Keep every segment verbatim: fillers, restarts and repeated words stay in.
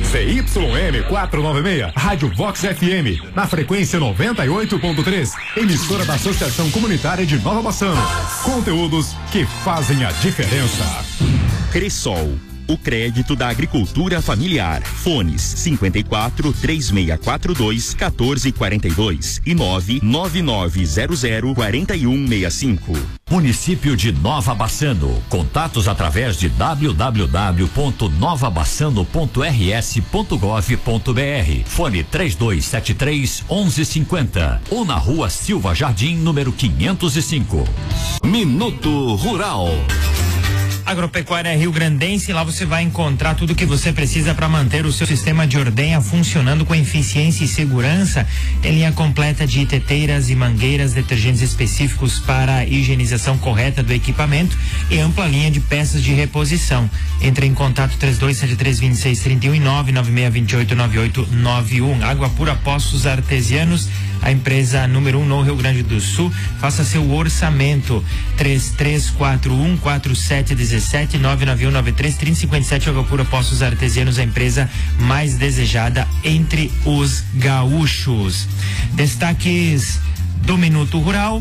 Z Y M quatrocentos e noventa e seis, Rádio Vox F M, na frequência noventa e oito ponto três, emissora da Associação Comunitária de Nova Bassano. Conteúdos que fazem a diferença. Cressol, o crédito da agricultura familiar. Fones cinquenta e quatro, três seis quatro dois, quatorze quarenta e dois e nove nove nove zero zero quatro um seis cinco. Município de Nova Bassano. Contatos através de w w w ponto nova bassano ponto r s ponto gov ponto b r. Fone três dois sete três, onze cinquenta ou na Rua Silva Jardim, número quinhentos e cinco. Minuto Rural. Agropecuária Rio Grandense, lá você vai encontrar tudo que você precisa para manter o seu sistema de ordenha funcionando com eficiência e segurança. Tem linha completa de teteiras e mangueiras, detergentes específicos para a higienização correta do equipamento e ampla linha de peças de reposição. Entre em contato três dois sete três, dois seis três um e nove nove seis dois oito, nove oito nove um. Água Pura Poços Artesianos, a empresa número um no Rio Grande do Sul. Faça seu orçamento três três quatro um, quatro sete um sete, nove nove um nove três, três zero cinco sete. Água Pura Poços Artesianos, a empresa mais desejada entre os gaúchos. Destaques do Minuto Rural.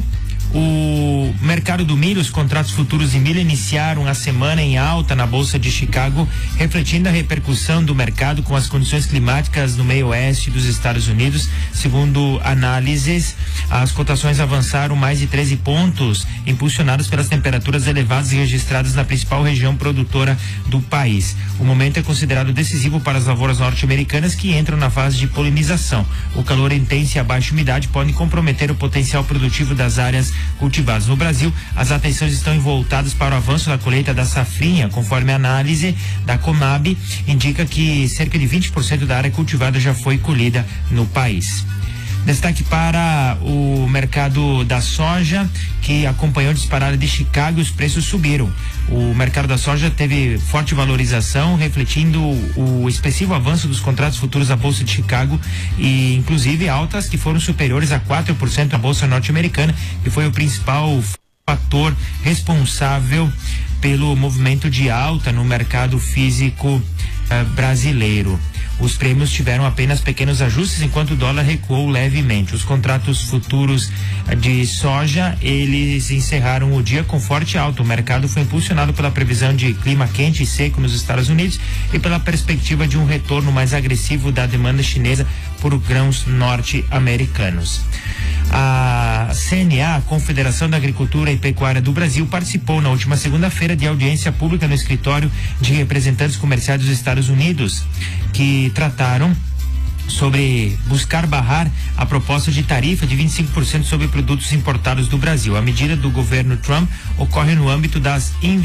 O mercado do milho, os contratos futuros de milho iniciaram a semana em alta na Bolsa de Chicago, refletindo a repercussão do mercado com as condições climáticas no meio oeste dos Estados Unidos. Segundo análises, as cotações avançaram mais de treze pontos, impulsionadas pelas temperaturas elevadas registradas na principal região produtora do país. O momento é considerado decisivo para as lavouras norte-americanas, que entram na fase de polinização. O calor intenso e a baixa umidade podem comprometer o potencial produtivo das áreas cultivados no Brasil. As atenções estão voltadas para o avanço da colheita da safrinha, conforme a análise da Conab indica que cerca de vinte por cento da área cultivada já foi colhida no país. Destaque para o mercado da soja, que acompanhou a disparada de Chicago e os preços subiram. O mercado da soja teve forte valorização, refletindo o expressivo avanço dos contratos futuros da Bolsa de Chicago e inclusive altas que foram superiores a quatro por cento da Bolsa norte-americana, que foi o principal fator responsável pelo movimento de alta no mercado físico uh, brasileiro. Os prêmios tiveram apenas pequenos ajustes, enquanto o dólar recuou levemente. Os contratos futuros de soja, eles encerraram o dia com forte alta. O mercado foi impulsionado pela previsão de clima quente e seco nos Estados Unidos e pela perspectiva de um retorno mais agressivo da demanda chinesa por grãos norte-americanos. A C N A, a Confederação da Agricultura e Pecuária do Brasil, participou na última segunda-feira de audiência pública no escritório de representantes comerciais dos Estados Unidos, que trataram sobre buscar barrar a proposta de tarifa de vinte e cinco por cento sobre produtos importados do Brasil. A medida do governo Trump ocorre no âmbito das investigações